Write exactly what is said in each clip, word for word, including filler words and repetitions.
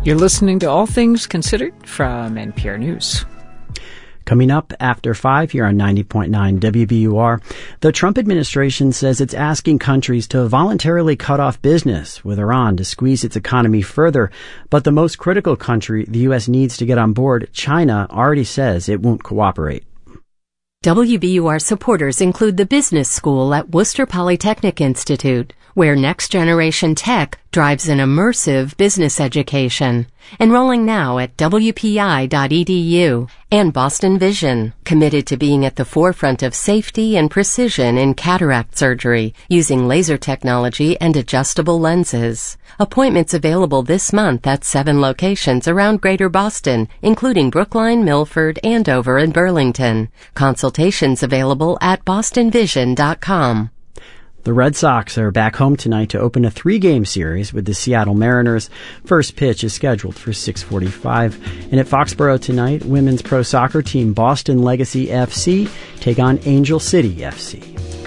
You're listening to All Things Considered from N P R News. Coming up after five here on ninety point nine W B U R, the Trump administration says it's asking countries to voluntarily cut off business with Iran to squeeze its economy further. But the most critical country the U S needs to get on board, China, already says it won't cooperate. W B U R supporters include the Business School at Worcester Polytechnic Institute, where Next Generation Tech drives an immersive business education. Enrolling now at W P I dot E D U. And Boston Vision, committed to being at the forefront of safety and precision in cataract surgery using laser technology and adjustable lenses. Appointments available this month at seven locations around Greater Boston, including Brookline, Milford, Andover, and Burlington. Consultations available at boston vision dot com. The Red Sox are back home tonight to open a three-game series with the Seattle Mariners. First pitch is scheduled for six forty-five. And at Foxborough tonight, women's pro soccer team Boston Legacy F C take on Angel City F C.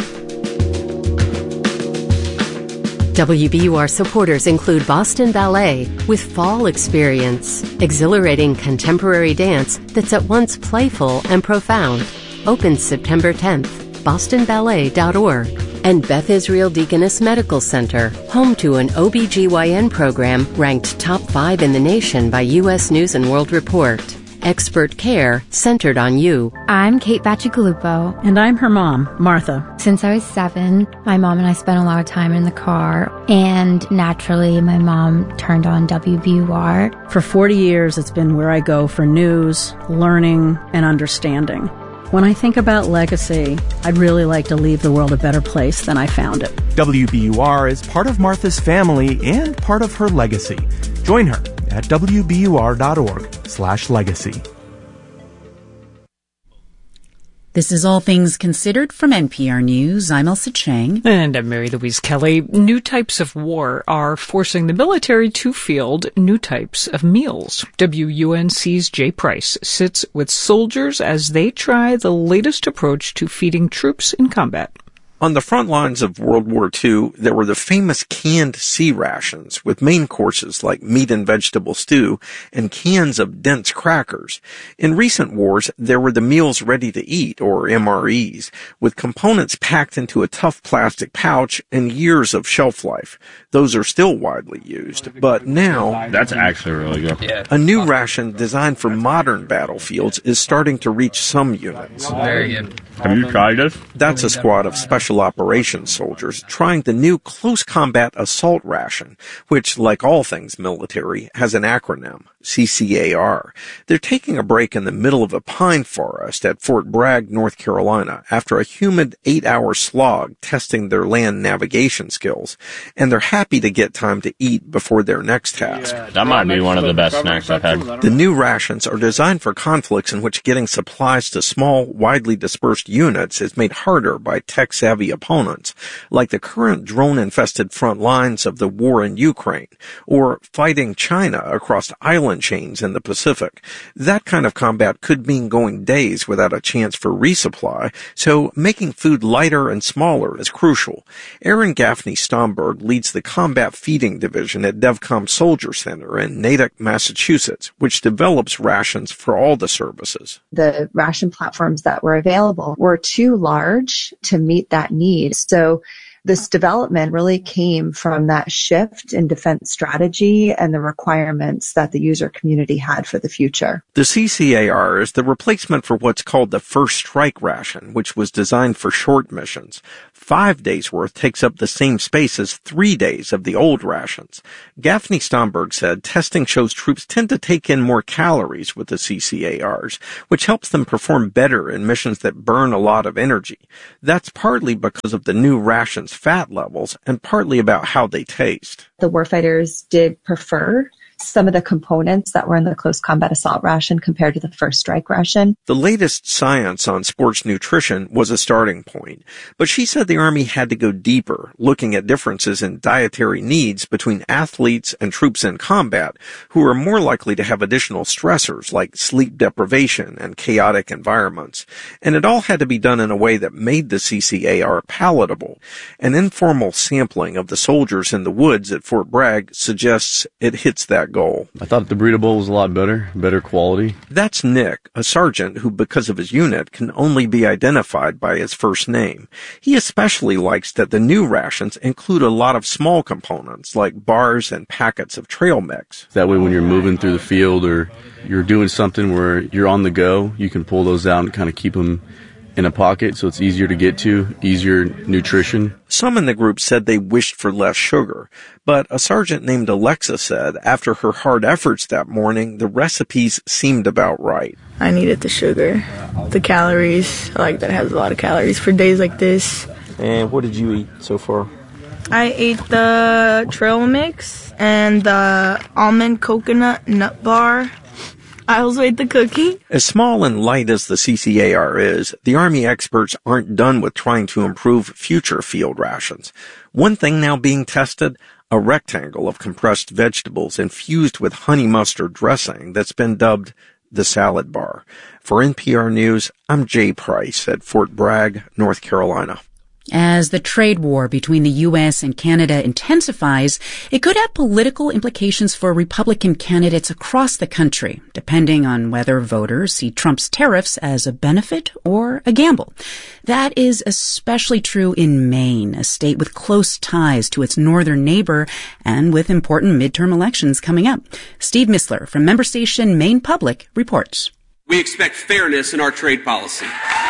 W B U R supporters include Boston Ballet with Fall Experience, exhilarating contemporary dance that's at once playful and profound. Opens September tenth. boston ballet dot org. And Beth Israel Deaconess Medical Center, home to an O B G Y N program ranked top five in the nation by U S News and World Report. Expert care centered on you. I'm Kate Bacigalupo. And I'm her mom, Martha. Since I was seven, my mom and I spent a lot of time in the car. And naturally, my mom turned on W B U R. For forty years, it's been where I go for news, learning, and understanding. When I think about legacy, I'd really like to leave the world a better place than I found it. W B U R is part of Martha's family and part of her legacy. Join her at W B U R dot org slash legacy. This is All Things Considered from N P R News. I'm Elsa Chang. And I'm Mary Louise Kelly. New types of war are forcing the military to field new types of meals. W U N C's Jay Price sits with soldiers as they try the latest approach to feeding troops in combat. On the front lines of World War Two, there were the famous canned C rations with main courses like meat and vegetable stew and cans of dense crackers. In recent wars, there were the meals ready to eat, or M R Es, with components packed into a tough plastic pouch and years of shelf life. Those are still widely used, but now... That's actually really good. A new ration designed for modern battlefields is starting to reach some units. Very good. Have you tried this? That's a squad of special operations soldiers trying the new close combat assault ration, which, like all things military, has an acronym, C C A R. They're taking a break in the middle of a pine forest at Fort Bragg, North Carolina, after a humid eight-hour slog testing their land navigation skills, and they're happy to get time to eat before their next task. That might be one of the best snacks I've had. The new rations are designed for conflicts in which getting supplies to small, widely dispersed units is made harder by tech-savvy opponents, like the current drone-infested front lines of the war in Ukraine, or fighting China across island chains in the Pacific. That kind of combat could mean going days without a chance for resupply, so making food lighter and smaller is crucial. Aaron Gaffney Stomberg leads the Combat Feeding Division at DEVCOM Soldier Center in Natick, Massachusetts, which develops rations for all the services. The ration platforms that were available were too large to meet that need. So this development really came from that shift in defense strategy and the requirements that the user community had for the future. The C C A R is the replacement for what's called the First Strike ration, which was designed for short missions. Five days' worth takes up the same space as three days of the old rations. Gaffney Stomberg said testing shows troops tend to take in more calories with the C C A Rs, which helps them perform better in missions that burn a lot of energy. That's partly because of the new rations fat levels and partly about how they taste. The warfighters did prefer some of the components that were in the close combat assault ration compared to the First Strike ration. The latest science on sports nutrition was a starting point, but she said the Army had to go deeper, looking at differences in dietary needs between athletes and troops in combat, who are more likely to have additional stressors like sleep deprivation and chaotic environments. And it all had to be done in a way that made the C C A R palatable. An informal sampling of the soldiers in the woods at Fort Bragg suggests it hits that ultimate goal. I thought the burrito bowl was a lot better, better quality. That's Nick, a sergeant who, because of his unit, can only be identified by his first name. He especially likes that the new rations include a lot of small components, like bars and packets of trail mix. That way when you're moving through the field or you're doing something where you're on the go, you can pull those out and kind of keep them in a pocket, so it's easier to get to, easier nutrition. Some in the group said they wished for less sugar, but a sergeant named Alexa said after her hard efforts that morning, the recipes seemed about right. I needed the sugar, the calories. I like that it has a lot of calories for days like this. And what did you eat so far? I ate the trail mix and the almond coconut nut bar. I also ate the cookie. As small and light as the C C A R is, the Army experts aren't done with trying to improve future field rations. One thing now being tested, a rectangle of compressed vegetables infused with honey mustard dressing that's been dubbed the salad bar. For N P R News, I'm Jay Price at Fort Bragg, North Carolina. As the trade war between the U S and Canada intensifies, it could have political implications for Republican candidates across the country, depending on whether voters see Trump's tariffs as a benefit or a gamble. That is especially true in Maine, a state with close ties to its northern neighbor and with important midterm elections coming up. Steve Missler from member station Maine Public reports. We expect fairness in our trade policy.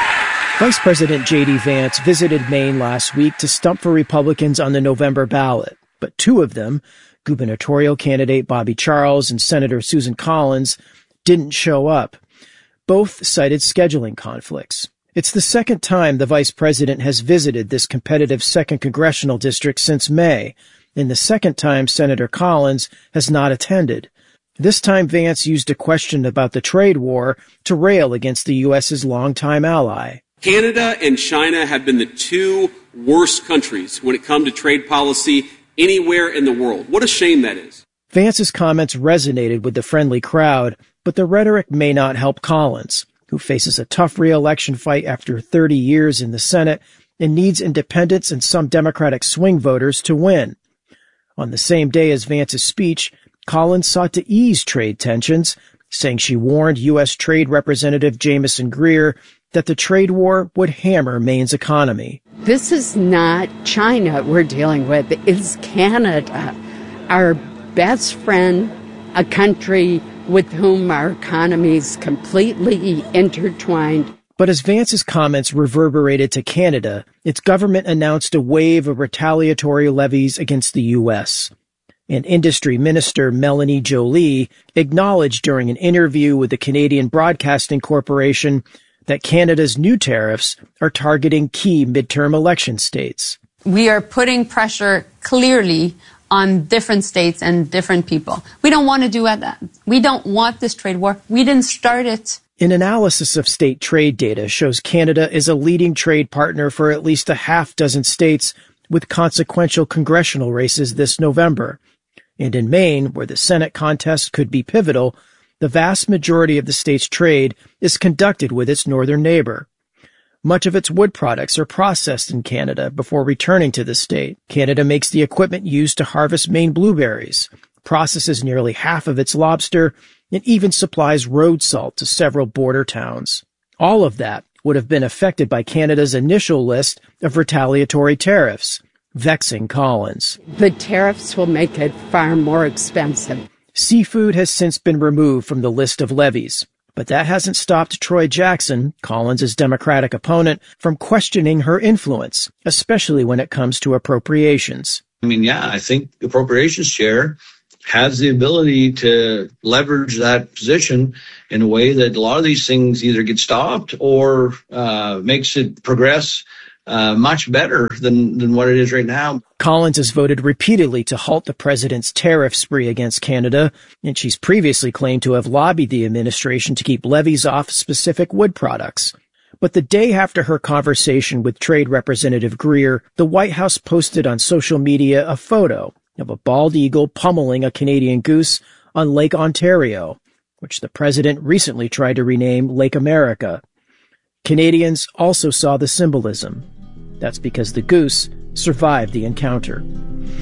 Vice President J D Vance visited Maine last week to stump for Republicans on the November ballot. But two of them, gubernatorial candidate Bobby Charles and Senator Susan Collins, didn't show up. Both cited scheduling conflicts. It's the second time the vice president has visited this competitive second congressional district since May, and the second time Senator Collins has not attended. This time Vance used a question about the trade war to rail against the U S's longtime ally. Canada and China have been the two worst countries when it comes to trade policy anywhere in the world. What a shame that is. Vance's comments resonated with the friendly crowd, but the rhetoric may not help Collins, who faces a tough re-election fight after thirty years in the Senate and needs independents and some Democratic swing voters to win. On the same day as Vance's speech, Collins sought to ease trade tensions, saying she warned U S Trade Representative Jamieson Greer that the trade war would hammer Maine's economy. This is not China we're dealing with. It's Canada, our best friend, a country with whom our economy is completely intertwined. But as Vance's comments reverberated to Canada, its government announced a wave of retaliatory levies against the U S. And Industry Minister Melanie Joly acknowledged during an interview with the Canadian Broadcasting Corporation that Canada's new tariffs are targeting key midterm election states. We are putting pressure clearly on different states and different people. We don't want to do that. We don't want this trade war. We didn't start it. An analysis of state trade data shows Canada is a leading trade partner for at least a half dozen states with consequential congressional races this November. And in Maine, where the Senate contest could be pivotal, the vast majority of the state's trade is conducted with its northern neighbor. Much of its wood products are processed in Canada before returning to the state. Canada makes the equipment used to harvest Maine blueberries, processes nearly half of its lobster, and even supplies road salt to several border towns. All of that would have been affected by Canada's initial list of retaliatory tariffs, vexing Collins. The tariffs will make it far more expensive. Seafood has since been removed from the list of levies, but that hasn't stopped Troy Jackson, Collins' Democratic opponent, from questioning her influence, especially when it comes to appropriations. I mean, yeah, I think the appropriations chair has the ability to leverage that position in a way that a lot of these things either get stopped or uh, makes it progress Uh, much better than, than what it is right now. Collins has voted repeatedly to halt the president's tariff spree against Canada, and she's previously claimed to have lobbied the administration to keep levies off specific wood products. But the day after her conversation with Trade Representative Greer, the White House posted on social media a photo of a bald eagle pummeling a Canadian goose on Lake Ontario, which the president recently tried to rename Lake America. Canadians also saw the symbolism. That's because the goose survived the encounter.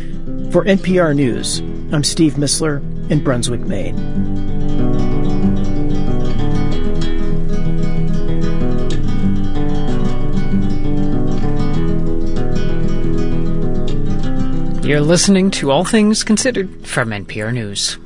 For N P R News, I'm Steve Missler in Brunswick, Maine. You're listening to All Things Considered from N P R News.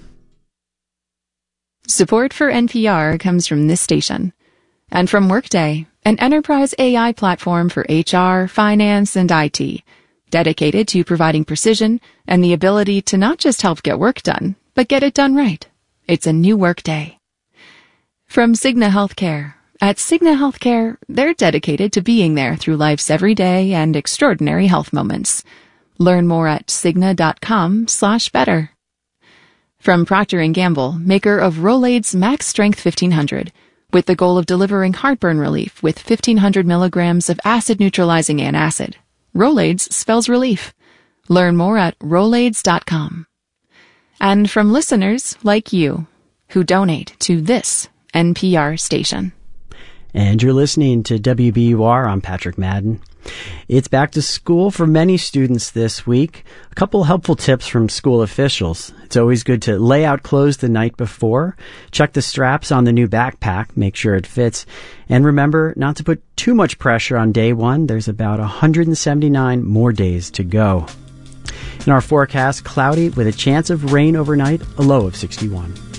Support for N P R comes from this station and from Workday, an enterprise A I platform for H R, finance, and I T, dedicated to providing precision and the ability to not just help get work done, but get it done right. It's a new Workday. From Cigna Healthcare. At Cigna Healthcare, they're dedicated to being there through life's everyday and extraordinary health moments. Learn more at Cigna.com slash better. From Procter and Gamble, maker of Rolaids Max Strength fifteen hundred, with the goal of delivering heartburn relief with fifteen hundred milligrams of acid-neutralizing antacid. Rolaids spells relief. Learn more at Rolaids dot com. And from listeners like you, who donate to this N P R station. And you're listening to W B U R. I'm Patrick Madden. It's back to school for many students this week. A couple helpful tips from school officials. It's always good to lay out clothes the night before. Check the straps on the new backpack. Make sure it fits. And remember not to put too much pressure on day one. There's about one hundred seventy-nine more days to go. In our forecast, cloudy with a chance of rain overnight, a low of sixty-one.